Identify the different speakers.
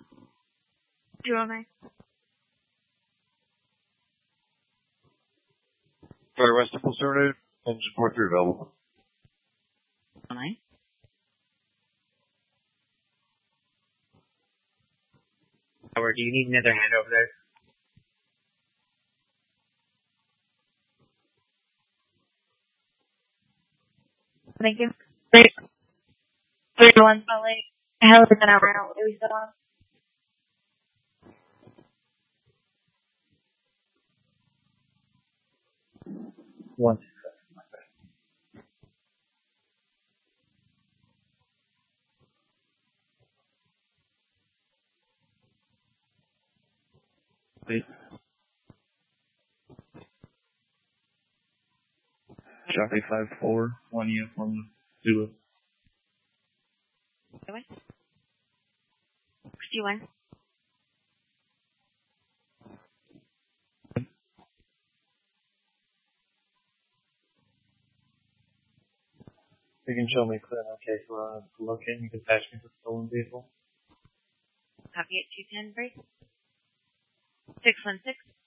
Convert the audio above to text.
Speaker 1: 209.
Speaker 2: Sorry, West of full survey, engine 43 available.
Speaker 1: 209.
Speaker 3: Howard, do you need another hand over there?
Speaker 1: Thank you. 31 late. Hell is an hour out. What are we still on?
Speaker 3: One.
Speaker 2: Wait. Jockey 5-4, 1 uniform, Zulu.
Speaker 1: 61.
Speaker 2: You can show me clear, okay, so we're on to locate, you can patch me for stolen vehicle.
Speaker 1: Copy at 210, break. 616.